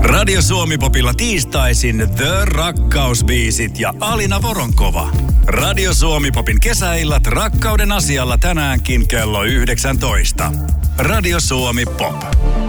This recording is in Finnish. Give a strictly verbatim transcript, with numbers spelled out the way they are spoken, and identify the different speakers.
Speaker 1: Radio Suomi Popilla tiistaisin The Rakkausbiisit ja Alina Voronkova. Radio Suomi Popin kesäillat rakkauden asialla tänäänkin kello yhdeksäntoista. Radio Suomi Pop.